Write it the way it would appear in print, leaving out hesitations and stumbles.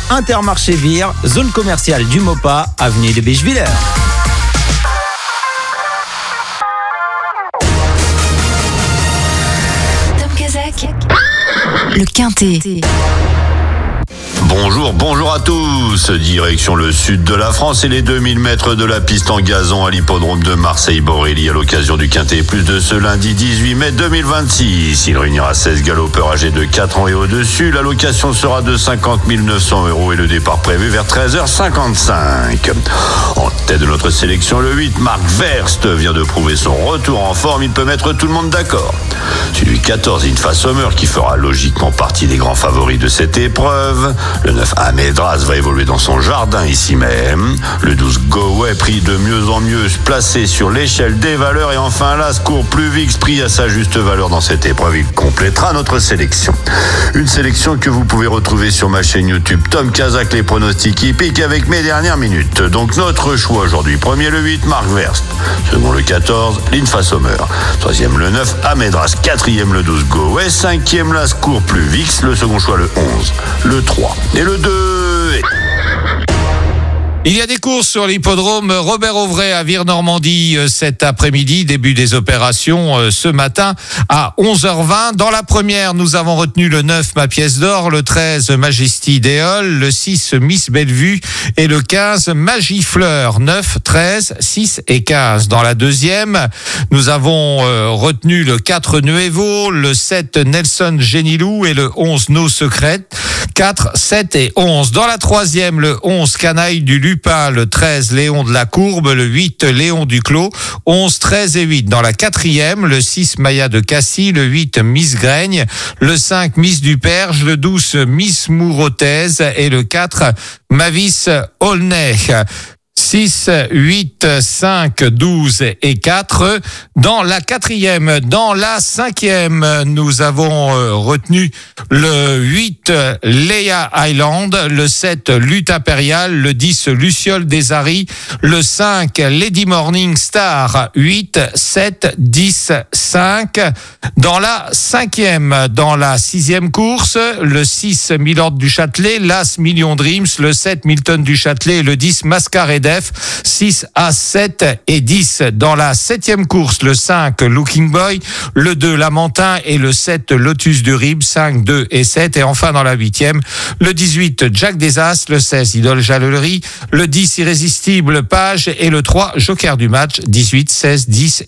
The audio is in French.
Intermarché Vire, zone commerciale du Maupas, avenue de Bichevillers. Tom Kazak, le Quintet. Bonjour à tous. Direction le sud de la France et les 2000 mètres de la piste en gazon à l'hippodrome de Marseille-Borély à l'occasion du Quintet Plus de ce lundi 18 mai 2026. Il réunira 16 galopeurs âgés de 4 ans et au-dessus. La location sera de 50 900 € et le départ prévu vers 13h55. En tête de notre sélection, le 8, Marc Verst, vient de prouver son retour en forme. Il peut mettre tout le monde d'accord. Celui 14, Infa Sommer, qui fera logiquement partie des grands favoris de cette épreuve. Le 9, Amedras, va évoluer dans son jardin ici même. Le 12, Go Away, pris de mieux en mieux, placé sur l'échelle des valeurs. Et enfin, l'As Court Plus Vix, pris à sa juste valeur dans cette épreuve. Il complétera notre sélection. Une sélection que vous pouvez retrouver sur ma chaîne YouTube Tom Kazak, les pronostics hippiques avec mes dernières minutes. Donc notre choix aujourd'hui. Premier le 8, Marc Verst. Second le 14, l'Infa Sommer. Troisième le 9, Amedras. Quatrième le 12, Go Away. Cinquième, l'As Court Plus Vix. Le second choix le 11, le 3 et le 2. Il y a des courses sur l'hippodrome Robert Auvray à Vire-Normandie cet après-midi, début des opérations ce matin à 11h20. Dans la première, nous avons retenu le 9 Ma Pièce d'Or, le 13 Majesty Déol, le 6 Miss Bellevue et le 15 Magifleur. 9, 13, 6 et 15. Dans la deuxième, nous avons retenu le 4 Nuevo, le 7 Nelson Genilou et le 11 No Secret. 4, 7 et 11. Dans la troisième, le 11 Canaille du Lupin, le 13 Léon de la Courbe, le 8 Léon Duclos, 11, 13 et 8. Dans la quatrième, le 6 Maya de Cassis, le 8 Miss Graigne, le 5 Miss du Perge, le 12 Miss Mourotaise et le 4 Mavis Aulnay. 6, 8, 5, 12 et 4. Dans la quatrième, dans la cinquième, nous avons retenu le 8, Leia Island, le 7, Lutte Impériale, le 10, Luciole des Aris, le 5, Lady Morning Star, 8, 7, 10, 5. Dans la cinquième, dans la sixième course, le 6, Milord du Châtelet, l'As Million Dreams, le 7, Milton du Châtelet et le 10, Mascaredef. 6 à 7 et 10. Dans la septième course, le 5, Looking Boy, le 2, Lamentin et le 7, Lotus du Rib, 5, 2 et 7. Et enfin, dans la huitième, le 18, Jack des As, le 16, Idole Jallerie, le 10, Irrésistible Page et le 3, Joker du match, 18, 16, 10